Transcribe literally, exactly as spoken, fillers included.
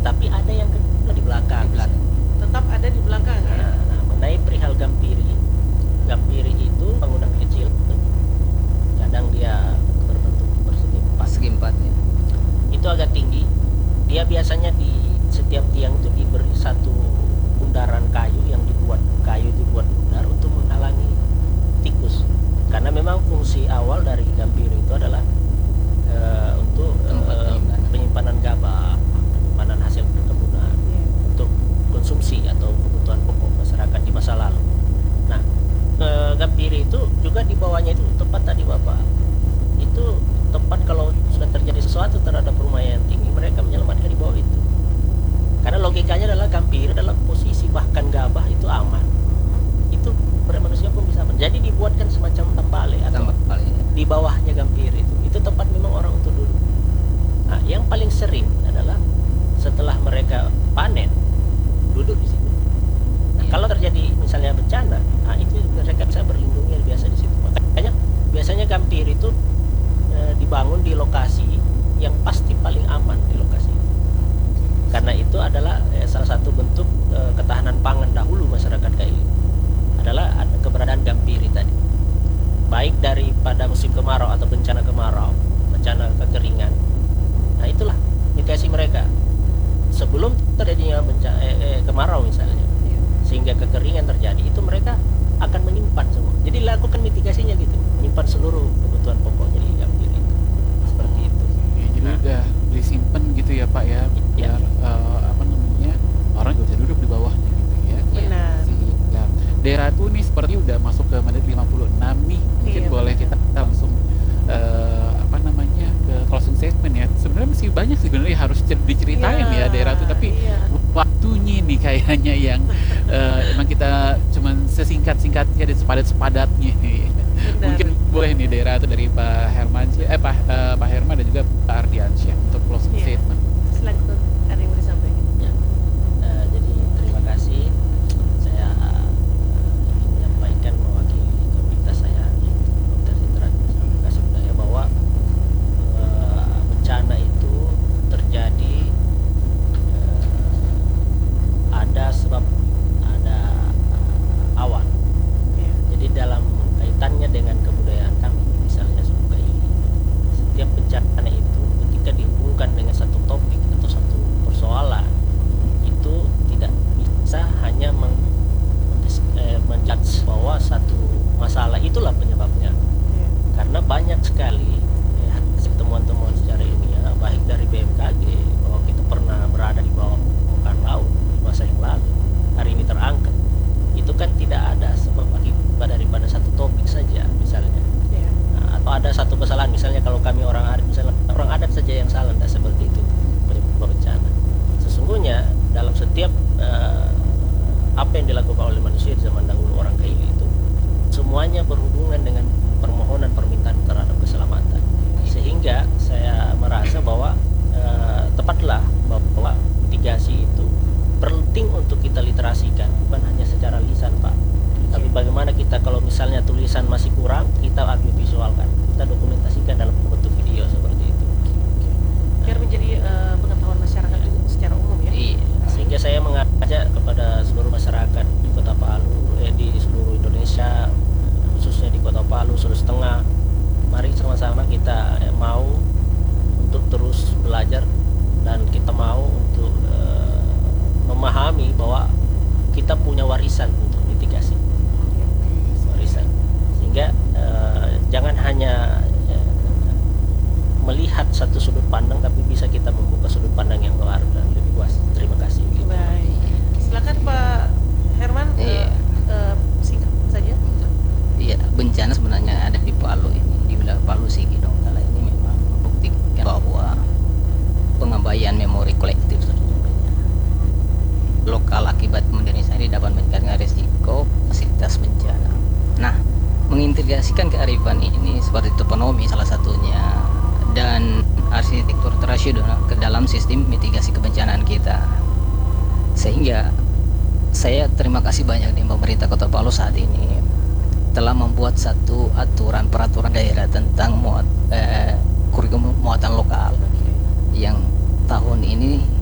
tetapi ada yang kedua di belakang. Di belakang. Tetap ada di belakang ya. Nah, nah, mengenai perihal Gampiri, Gampiri itu bangunan kecil, kadang dia berbentuk persegi empat. Segi empat ya. Itu agak tinggi. Dia biasanya di setiap tiang itu diberi satu bundaran kayu yang dibuat kayu dibuat bundar untuk menghalangi tikus. Karena memang fungsi awal dari Gampiri itu adalah uh, untuk uh, penyimpanan gabah, penyimpanan hasil perkebunan, Iya. untuk konsumsi atau kebutuhan pokok masyarakat di masa lalu. Nah, uh, Gampiri itu juga di bawahnya itu tempat tadi Bapak, itu tempat kalau sudah terjadi sesuatu terhadap rumah yang tinggi, mereka menyelamatkan di bawah itu. Karena logikanya adalah Gampiri adalah posisi bahkan gabah itu aman. Itu manusia pun bisa aman. Jadi dibuatkan semacam tambale atau Tambale, ya. di bawahnya Gampiri itu. Itu tempat memang orang untuk duduk. Nah, yang paling sering adalah setelah mereka panen duduk di situ. Nah, Iya. kalau terjadi misalnya bencana, nah itu mereka bisa berlindungnya biasa di situ. Makanya biasanya Gampiri itu e, dibangun di lokasi yang pasti paling aman di lokasi itu. Karena itu adalah e, salah satu bentuk e, ketahanan pangan dahulu masyarakat Kaili adalah ada keberadaan Gampiri tadi. Baik daripada musim kemarau atau bencana kemarau, bencana kekeringan. Nah, itulah mitigasi mereka. Sebelum terjadinya bencana eh, eh, kemarau misalnya, Iya. sehingga kekeringan terjadi, itu mereka akan menyimpan semua. Jadi lakukan mitigasinya gitu, menyimpan seluruh kebutuhan pokoknya di Gampiri itu. Seperti itu. Ya, jadi Nah. udah beli simpen gitu ya Pak ya, Iya. biar eh, apa namanya orang juga bisa duduk di bawahnya gitu ya. Benar. Siap. Daerah itu nih seperti udah masuk ke menit lima puluh enam nih, mungkin Iya, boleh benar. kita langsung eh, apa namanya ke closing statement ya. Sebenarnya masih banyak sih sebenarnya harus cer- diceritain Iya, ya daerah itu, tapi iya. waktunya nih kayaknya yang eh, emang kita cuman sesingkat-singkatnya dan sepadat-sepadatnya. Benar. Mungkin boleh nih daerah itu dari Pak Herman, eh Pak eh, Pak Herman dan juga Pak Ardiansyah untuk closing Iya. statement. Silakan, ada yang mau disampaikan? Ya. Eh, jadi terima kasih. Saya eh, ingin menyampaikan mewakili komunitas saya di Komunitas Literasi Komunikasi Budaya bahwa eh, bencana itu terjadi eh, ada sebab, ada eh, awan. Iya. Jadi dalam kaitannya dengan kebudayaan kami, misalnya suku Kaili, setiap bencana itu ketika dihubungkan dengan satu topik atau satu persoalan, itu tidak bisa hanya meng, eh, menjudge bahwa satu masalah itulah penyebabnya. Iya. Karena banyak sekali eh, hasil temuan-temuan secara ilmiah, baik dari B M K G bahwa kita pernah berada di bawah permukaan laut di masa yang lalu, hari ini terangkat. Itu kan tidak ada sebab akibat daripada satu topik saja misalnya. Iya. Nah, atau ada satu kesalahan, misalnya kalau kami orang adat, misalnya orang adat saja yang salah, tidak seperti itu penyebab bencana. Sesungguhnya dalam setiap eh, apa yang dilakukan oleh manusia di zaman dahulu orang Kaili itu semuanya berhubungan dengan permohonan permintaan terhadap keselamatan. Sehingga saya merasa bahwa eh, tepatlah bahwa mitigasi itu penting untuk kita literasikan, bukan hanya secara lisan Pak, tapi bagaimana kita kalau misalnya tulisan masih kurang, kita audiovisualkan, kita dokumentasikan dalam bentuk video seperti itu. Biar menjadi eh, pengetahuan masyarakat itu secara umum ya. Iya. Sehingga saya mengajak kepada seluruh masyarakat di Kota Palu, eh, di seluruh Indonesia, khususnya di Kota Palu, Sulawesi Tengah, mari sama-sama kita eh, mau untuk terus belajar dan kita mau untuk eh, memahami bahwa kita punya warisan untuk mitigasi, warisan. Sehingga eh, jangan hanya eh, melihat satu sudut pandang, tapi bisa kita membuka sudut pandang yang luar dan lebih luas. Terima kasih. Baik. Silakan Pak Herman, Iya. eh, eh, singkat saja. Iya, bencana sebenarnya ada di Palu ini, di wilayah Palu Sigi Donggala ini memang membuktikan bahwa pengabaian memori kolektif sesungguhnya lokal akibat modernisasi dapat meningkatkan risiko fasilitas bencana. Nah, mengintegrasikan kearifan ini seperti toponomi salah satunya dan arsitektur tradisional ke dalam sistem mitigasi kebencanaan kita. Sehingga saya terima kasih banyak di pemerintah Kota Palu saat ini telah membuat satu aturan peraturan daerah tentang muat, eh, kurikulum muatan lokal yang tahun ini